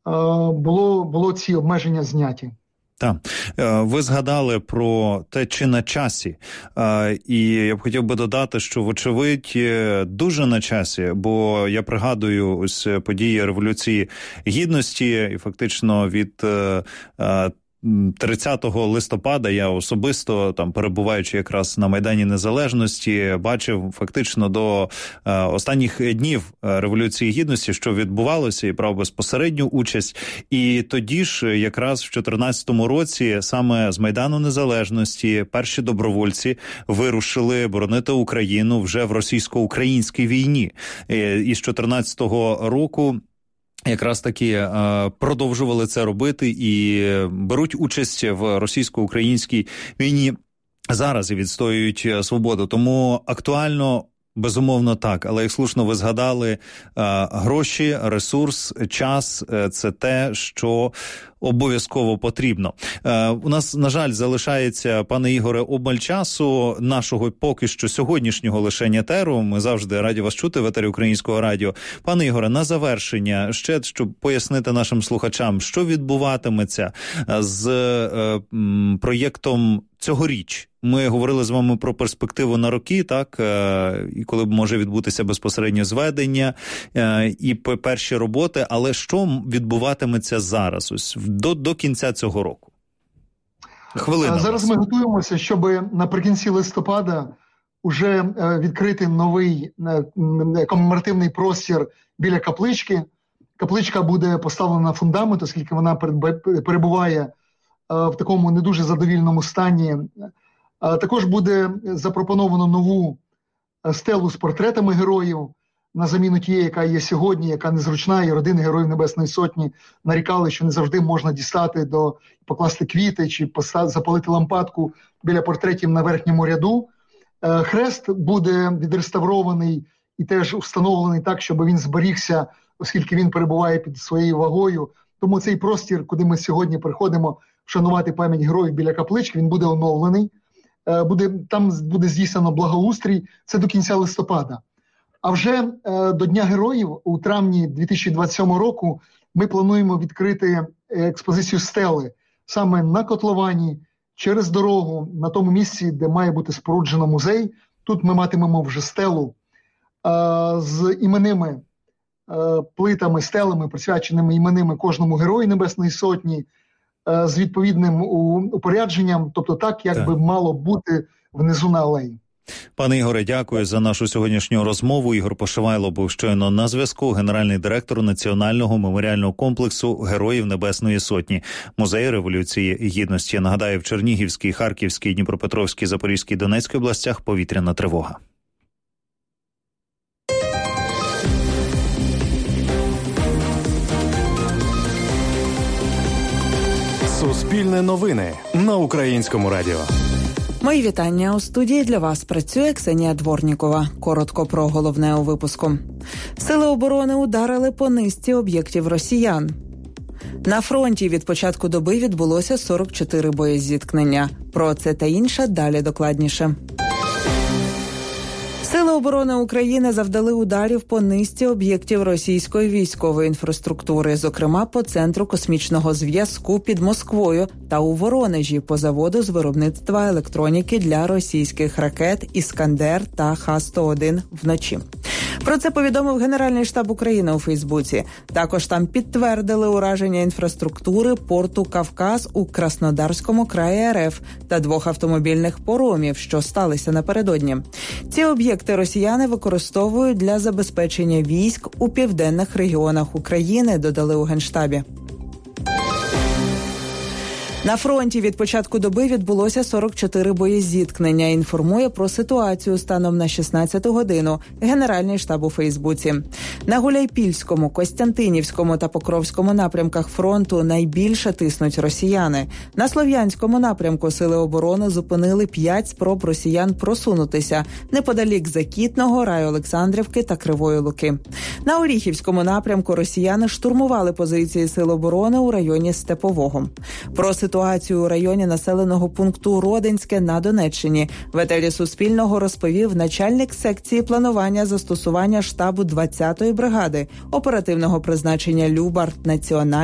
було ці обмеження зняті. Так, ви згадали про те, чи на часі, і я б хотів би додати, що вочевидь дуже на часі, бо я пригадую ось події Революції Гідності, і фактично від 30 листопада я особисто, там перебуваючи якраз на Майдані Незалежності, бачив фактично до останніх днів Революції Гідності, що відбувалося, і брав безпосередню участь. І тоді ж якраз в 2014 році саме з Майдану Незалежності перші добровольці вирушили боронити Україну вже в російсько-українській війні. І з 2014 року якраз таки продовжували це робити і беруть участь в російсько-українській війні зараз і відстоюють свободу. Тому актуально, безумовно, так. Але, як слушно ви згадали, гроші, ресурс, час – це те, що обов'язково потрібно. У нас, на жаль, залишається, пане Ігоре, обмаль часу нашого поки що сьогоднішнього лише етеру. Ми завжди раді вас чути в етері Українського радіо. Пане Ігоре, на завершення, ще щоб пояснити нашим слухачам, що відбуватиметься з проєктом цьогоріч. Ми говорили з вами про перспективу на роки, так, і коли може відбутися безпосередньо зведення і перші роботи, але що відбуватиметься зараз, ось до кінця цього року? Хвилина. Зараз ми готуємося, щоб наприкінці листопада вже відкрити новий комеморативний простір біля каплички. Капличка буде поставлена на фундамент, оскільки вона перебуває в такому не дуже задовільному стані. Також буде запропоновано нову стелу з портретами героїв на заміну тієї, яка є сьогодні, яка незручна, і родини Героїв Небесної Сотні нарікали, що не завжди можна дістати, покласти квіти чи запалити лампадку біля портретів на верхньому ряду. Хрест буде відреставрований і теж встановлений так, щоб він зберігся, оскільки він перебуває під своєю вагою. Тому цей простір, куди ми сьогодні приходимо вшанувати пам'ять героїв біля каплички, він буде оновлений. Там буде здійснено благоустрій, це до кінця листопада. А вже до Дня Героїв у травні 2027 року ми плануємо відкрити експозицію стели саме на котловані, через дорогу, на тому місці, де має бути споруджено музей. Тут ми матимемо вже стелу з іменними плитами, стелами, присвяченими іменами кожному Герою Небесної Сотні, з відповідним упорядженням, тобто так, як би мало бути внизу на алеї. Пане Ігоре, дякую за нашу сьогоднішню розмову. Ігор Пошивайло був щойно на зв'язку, генеральний директор Національного меморіального комплексу Героїв Небесної Сотні, Музею Революції Гідності. Нагадаю, в Чернігівській, Харківській, Дніпропетровській, Запорізькій, Донецькій областях повітряна тривога. Суспільне новини на Українському радіо. Мої вітання. У студії для вас працює Ксенія Дворнікова. Коротко про головне у випуску. Сили оборони ударили по низці об'єктів росіян. На фронті від початку доби відбулося 44 боєзіткнення. Про це та інше далі докладніше. Сили оборони України завдали ударів по низці об'єктів російської військової інфраструктури, зокрема по центру космічного зв'язку під Москвою та у Воронежі по заводу з виробництва електроніки для російських ракет «Іскандер» та Х-101 вночі. Про це повідомив Генеральний штаб України у Фейсбуці. Також там підтвердили ураження інфраструктури порту «Кавказ» у Краснодарському краї РФ та 2 автомобільних поромів, що сталися напередодні. Ці об'єкти росіяни використовують для забезпечення військ у південних регіонах України, додали у Генштабі. На фронті від початку доби відбулося 44 боєзіткнення. Інформує про ситуацію станом на 16 годину Генеральний штаб у Фейсбуці. На Гуляйпільському, Костянтинівському та Покровському напрямках фронту найбільше тиснуть росіяни. На Слов'янському напрямку сили оборони зупинили 5 спроб росіян просунутися неподалік Закітного, Райолександрівки та Кривої Луки. На Оріхівському напрямку росіяни штурмували позиції сил оборони у районі Степового. Про ситуацію у районі населеного пункту Родинське на Донеччині в етері Суспільного розповів начальник секції планування застосування штабу 20-ї бригади оперативного призначення Любарт Національної